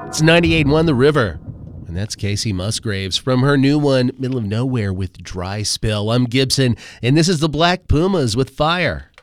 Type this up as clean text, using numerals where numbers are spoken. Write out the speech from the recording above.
It's 98.1 The River. And that's Casey Musgraves from her new one, Middle of Nowhere with Dry Spill. I'm Gibson, and this is the Black Pumas with Fire.